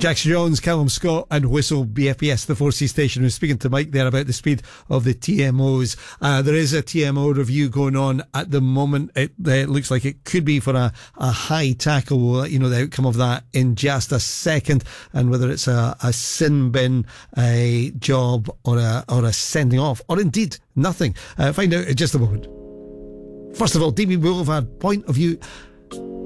Jackson Jones, Callum Scott and Whistle BFBS, the 4C station. We're speaking to Mike there about the speed of the TMOs. There is a TMO review going on at the moment. It looks like it could be for a high tackle. We'll let you know the outcome of that in just a second, and whether it's a sin bin, a job or a sending off, or indeed nothing. Find out in just a moment. First of all, DB Boulevard point of view